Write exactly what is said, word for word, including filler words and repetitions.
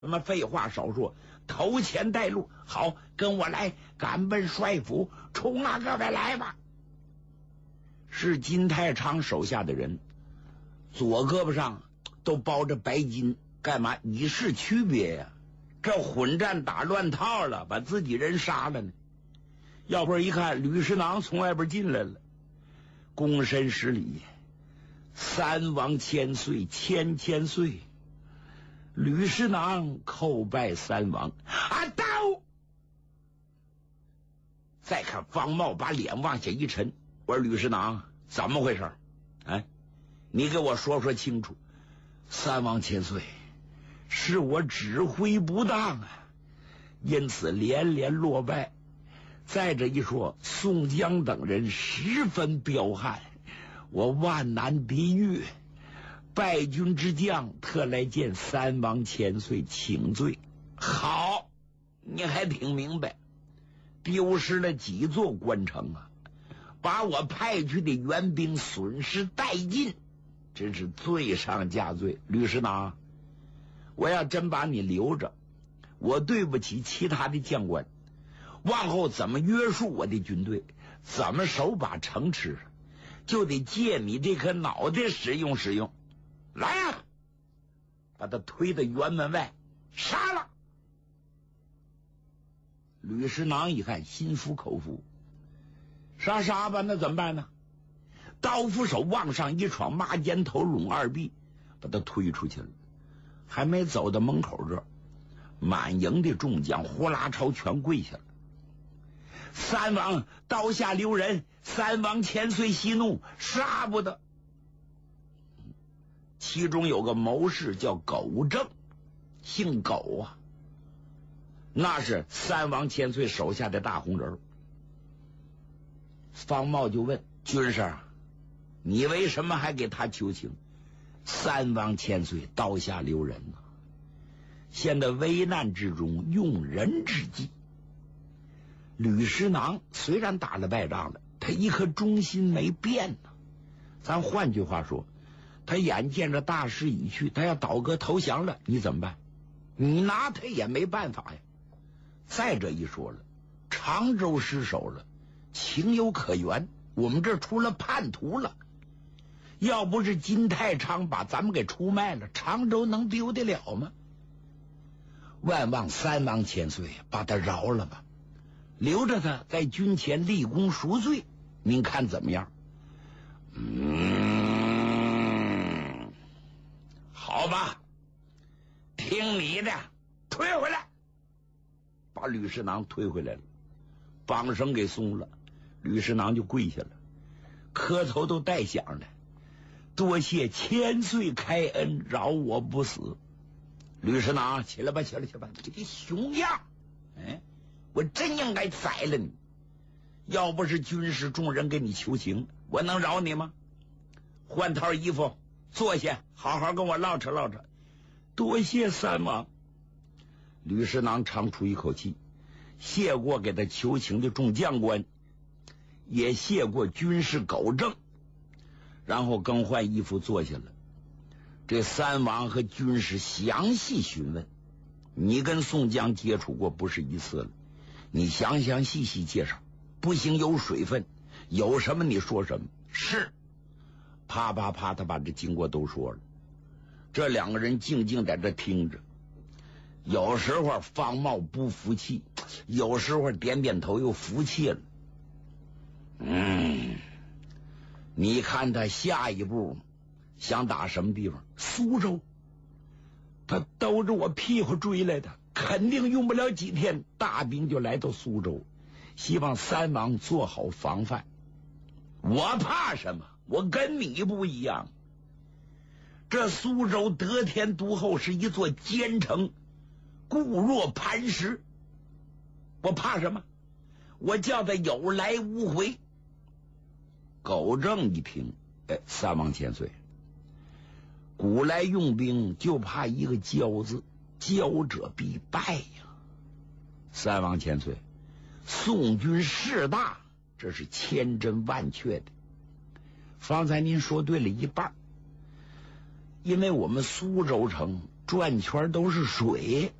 那么废话少说，头前带路，好，跟我来，赶奔帅府，冲啊，各位来吧！是金太常手下的人，左胳膊上都包着白巾，干嘛？以示区别呀、啊！这混战打乱套了，把自己人杀了呢。要不然一看吕师囊从外边进来了，躬身施礼，三王千岁，千千岁。吕师囊叩拜三王，啊到！再看方茂把脸往下一沉，我说吕师囊怎么回事？哎，你给我说说清楚。三王千岁，是我指挥不当啊，因此连连落败。再者一说，宋江等人十分彪悍，我万难抵御。败军之将特来见三王千岁请罪。好，你还挺明白，丢失了几座关城啊，把我派去的援兵损失殆尽，真是罪上加罪。吕师囊，我要真把你留着，我对不起其他的将官，往后怎么约束我的军队，怎么守把城池，就得借你这颗脑袋使用使用。来呀、啊！把他推到辕门外，杀了！吕师囊一看，心服口服，杀杀吧，那怎么办呢？刀斧手往上一闯，马肩头拢二臂，把他推出去了。还没走到门口这儿，满营的众将呼啦朝全跪下了。三王刀下留人，三王千岁息怒，杀不得。其中有个谋士叫苟正，姓苟啊，那是三王千岁手下的大红人。方茂就问军师，你为什么还给他求情？三王千岁刀下留人啊，现在危难之中用人之计。吕师囊虽然打了败仗了，他一颗忠心没变呢。咱换句话说，他眼见着大势已去，他要倒戈投降了，你怎么办？你拿他也没办法呀。再者一说了，常州失守了，情有可原，我们这出了叛徒了。要不是金太常把咱们给出卖了，常州能丢得了吗？万望三王千岁把他饶了吧，留着他在军前立功赎罪，您看怎么样？嗯，好吧，听你的，推回来。把吕师囊推回来了，绑绳给松了，吕师囊就跪下了，磕头都带响的，多谢千岁开恩，饶我不死。吕师囊，起来吧，起来，起来吧，你这熊样，哎，我真应该宰了你。要不是军师众人给你求情，我能饶你吗？换套衣服，坐下，好好跟我唠扯唠扯。多谢三王。吕师囊长出一口气，谢过给他求情的众将官，也谢过军师苟正，然后更换衣服坐下了。这三王和军师详细询问，你跟宋江接触过不是一次了，你详详细细介绍，不行有水分，有什么你说什么。是，啪啪啪，他把这经过都说了。这两个人静静在这听着，有时候方茂不服气，有时候点点头又服气了。嗯，你看他下一步想打什么地方？苏州，他兜着我屁股追来的，肯定用不了几天，大兵就来到苏州。希望三王做好防范。我怕什么？我跟你不一样。这苏州得天独厚，是一座坚城，固若磐石。我怕什么？我叫他有来无回。苟正一听，哎，三王千岁，古来用兵就怕一个骄字，骄者必败呀。三王千岁，宋军势大，这是千真万确的。方才您说对了一半，因为我们苏州城转圈都是水。